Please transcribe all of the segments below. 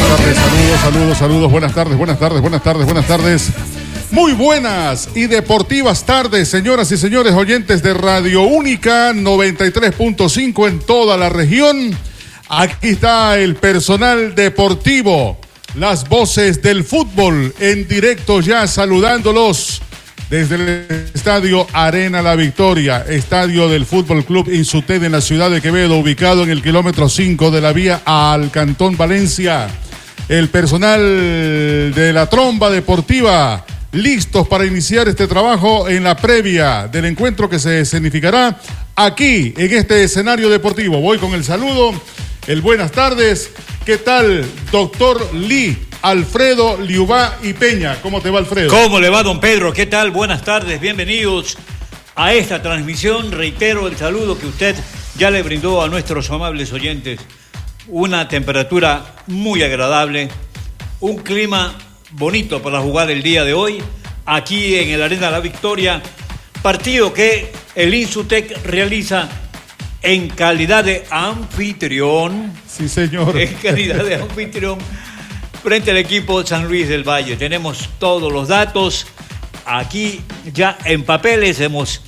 Saludos, buenas tardes. Muy buenas y deportivas tardes, señoras y señores oyentes de Radio Única 93.5 en toda la región. Aquí está el personal deportivo, las voces del fútbol en directo ya saludándolos desde el Estadio Arena La Victoria, estadio del Fútbol Club Insutec en la ciudad de Quevedo, ubicado en el kilómetro 5 de la vía al Cantón Valencia. El personal de la Tromba Deportiva, listos para iniciar este trabajo en la previa del encuentro que se escenificará aquí en este escenario deportivo. Voy con el saludo, el buenas tardes. ¿Qué tal, doctor Lee? Alfredo Liubá y Peña. ¿Cómo te va, Alfredo? ¿Cómo le va, don Pedro? ¿Qué tal? Buenas tardes, bienvenidos a esta transmisión. Reitero el saludo que usted ya le brindó a nuestros amables oyentes. Una temperatura muy agradable, un clima bonito para jugar el día de hoy, aquí en el Arena La Victoria, partido que el Insutec realiza en calidad de anfitrión. Sí, señor. En calidad de anfitrión frente al equipo San Luis del Valle. Tenemos todos los datos aquí ya en papeles, hemos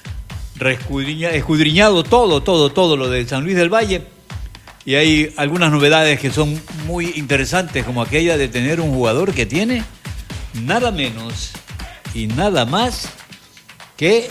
escudriñado todo lo de San Luis del Valle. Y hay algunas novedades que son muy interesantes, como aquella de tener un jugador que tiene nada menos y nada más que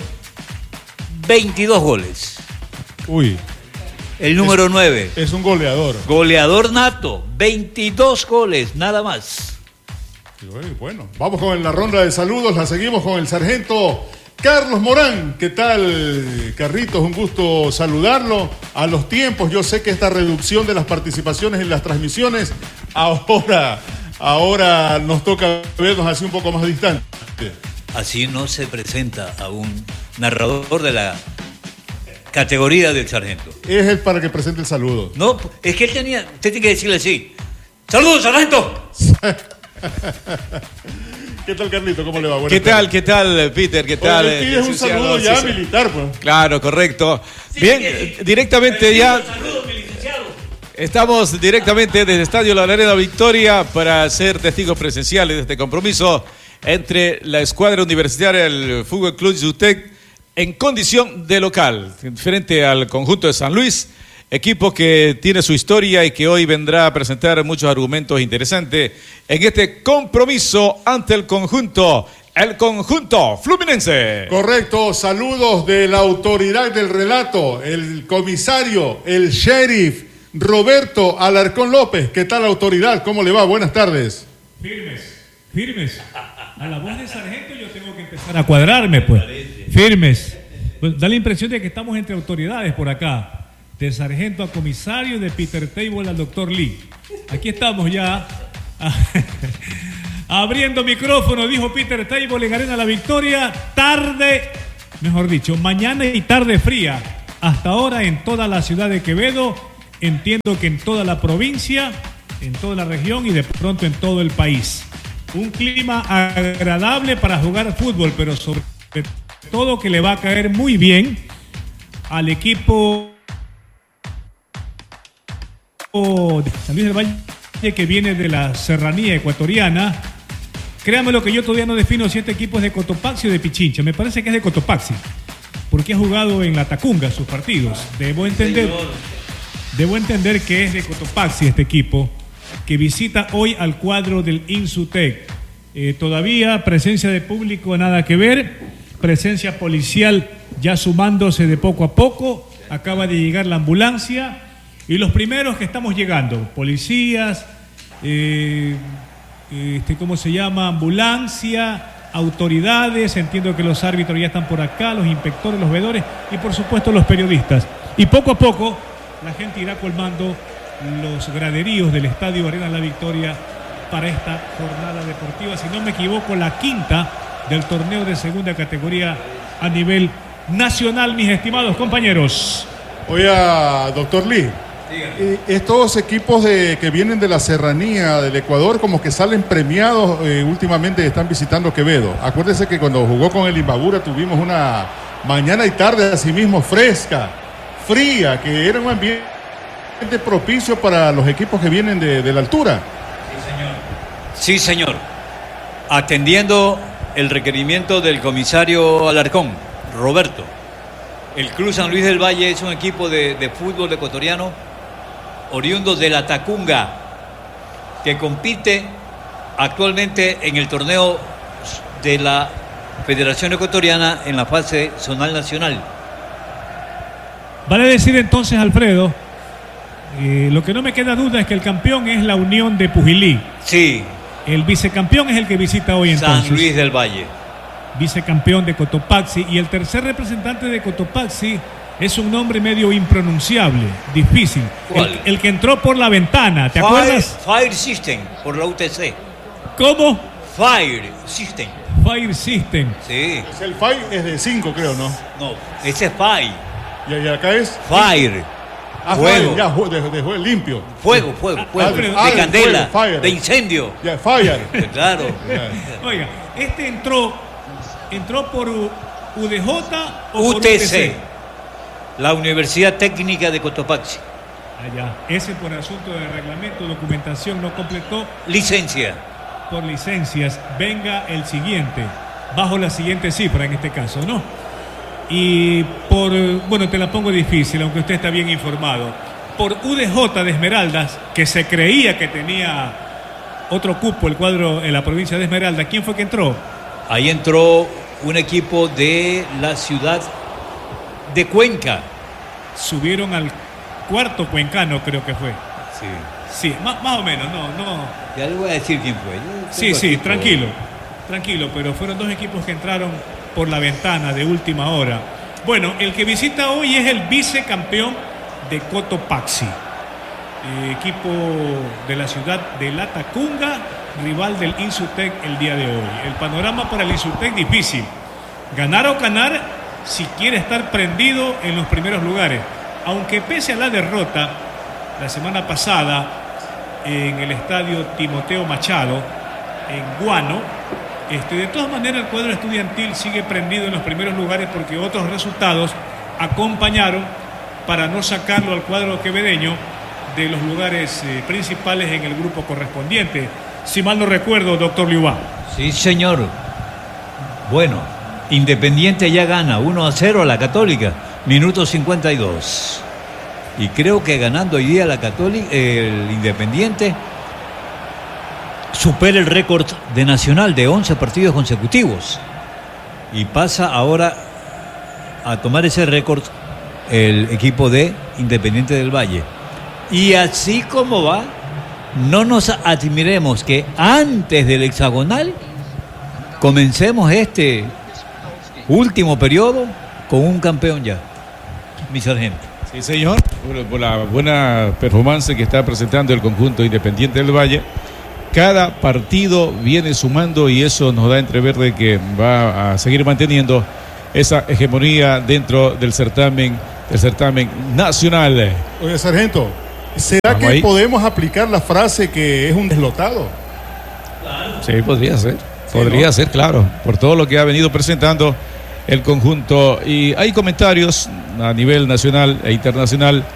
22 goles. Uy. El número 9. Es un goleador. Goleador nato, 22 goles, nada más. Bueno, vamos con la ronda de saludos, la seguimos con el sargento Carlos Morán. ¿Qué tal, Carlitos? Un gusto saludarlo. A los tiempos, yo sé que esta reducción de las participaciones en las transmisiones, ahora nos toca vernos así un poco más distante. Así no se presenta a un narrador de la categoría del sargento. Es él para que presente el saludo. No, es que usted tiene que decirle así. ¡Saludos, sargento! ¿Qué tal, Carlito? ¿Cómo le va? ¿Qué tal, Peter? ¿Qué tal? Tienes un saludo ya militar, pues. Claro, correcto. Sí, bien, directamente ya. Saludos, mi licenciado. Estamos directamente desde el Estadio La Arena Victoria para ser testigos presenciales de este compromiso entre la escuadra universitaria del Fútbol Club Insutec en condición de local, frente al conjunto de San Luis. Equipo que tiene su historia y que hoy vendrá a presentar muchos argumentos interesantes en este compromiso ante el conjunto fluminense. Correcto, saludos de la autoridad del relato, el comisario, el sheriff Roberto Alarcón López. ¿Qué tal, autoridad? ¿Cómo le va? Buenas tardes. Firmes. A la voz de sargento yo tengo que empezar a cuadrarme, pues. Firmes. Pues da la impresión de que estamos entre autoridades por acá. De sargento a comisario, de Peter Table al doctor Lee. Aquí estamos ya abriendo micrófono, dijo Peter Table en Arena La Victoria. Mañana y tarde fría. Hasta ahora en toda la ciudad de Quevedo, entiendo que en toda la provincia, en toda la región y de pronto en todo el país. Un clima agradable para jugar fútbol, pero sobre todo que le va a caer muy bien al equipo de San Luis del Valle, que viene de la serranía ecuatoriana. Créanme lo que yo todavía no defino si este equipo es de Cotopaxi o de Pichincha. Me parece que es de Cotopaxi, porque ha jugado en la Tacunga sus partidos. Debo entender que es de Cotopaxi este equipo, que visita hoy al cuadro del Insutec. Todavía presencia de público nada que ver, presencia policial ya sumándose de poco a poco. Acaba de llegar la ambulancia. Y los primeros que estamos llegando, policías, ambulancia, autoridades, entiendo que los árbitros ya están por acá, los inspectores, los veedores y por supuesto los periodistas. Y poco a poco la gente irá colmando los graderíos del Estadio Arena La Victoria para esta jornada deportiva, si no me equivoco, la quinta del torneo de segunda categoría a nivel nacional, mis estimados compañeros. Oiga, doctor Lee. Estos equipos que vienen de la serranía del Ecuador como que salen premiados, últimamente están visitando Quevedo. Acuérdese que cuando jugó con el Imbabura tuvimos una mañana y tarde así mismo fresca, fría, que era un ambiente propicio para los equipos que vienen de la altura. Sí, señor. Atendiendo el requerimiento del comisario Alarcón, Roberto. El Club San Luis del Valle es un equipo de fútbol ecuatoriano oriundo de la Tacunga, que compite actualmente en el torneo de la Federación Ecuatoriana en la fase zonal nacional. Vale decir entonces, Alfredo, lo que no me queda duda es que el campeón es la Unión de Pujilí. Sí. El vicecampeón es el que visita hoy entonces. San Luis del Valle. Vicecampeón de Cotopaxi. Y el tercer representante de Cotopaxi es un nombre medio impronunciable, difícil. ¿Cuál? El que entró por la ventana, ¿te acuerdas? Fire System, por la UTC. ¿Cómo? Fire System. Fire System. Sí. El Fire es de 5, creo, ¿no? No, ese es Fire. Y acá es Fire. Fuego. Fuego. Ya, de limpio. Fuego. Alfredo, De candela, fire. de incendio. Ya, Fire. Claro. Oiga, este entró por UDJ o por UTC. La Universidad Técnica de Cotopaxi. Allá. Ese por asunto de reglamento, documentación no completó. Licencia. Por licencias, venga el siguiente, bajo la siguiente cifra en este caso, ¿no? Y bueno, te la pongo difícil, aunque usted está bien informado. Por UDJ de Esmeraldas, que se creía que tenía otro cupo el cuadro en la provincia de Esmeralda, ¿quién fue que entró? Ahí entró un equipo de la ciudad de Cuenca. Subieron al cuarto cuencano, creo que fue. Sí. Sí, más o menos, no. Ya le voy a decir quién fue. Sí, tranquilo, pero fueron dos equipos que entraron por la ventana de última hora. Bueno, el que visita hoy es el vicecampeón de Cotopaxi, equipo de la ciudad de La Tacunga, rival del Insutec el día de hoy. El panorama para el Insutec difícil, ganar o ganar si quiere estar prendido en los primeros lugares, aunque pese a la derrota la semana pasada en el estadio Timoteo Machado en Guano, de todas maneras el cuadro estudiantil sigue prendido en los primeros lugares porque otros resultados acompañaron para no sacarlo al cuadro quevedeño de los lugares principales en el grupo correspondiente. Si mal no recuerdo, doctor Liubá. Sí, señor. Bueno, Independiente ya gana 1-0 a la Católica, minuto 52. Y creo que ganando hoy día la Católica, el Independiente supera el récord de Nacional de 11 partidos consecutivos. Y pasa ahora a tomar ese récord el equipo de Independiente del Valle. Y así como va, no nos admiremos que antes del hexagonal comencemos este último periodo con un campeón ya, mi sargento. Sí, señor, por la buena performance que está presentando el conjunto Independiente del Valle. Cada partido viene sumando y eso nos da a entrever de que va a seguir manteniendo esa hegemonía dentro del certamen nacional. Oye, sargento, ¿será que podemos aplicar la frase que es un deslotado? Sí, podría ser. Podría ser, claro, por todo lo que ha venido presentando el conjunto. Y hay comentarios a nivel nacional e internacional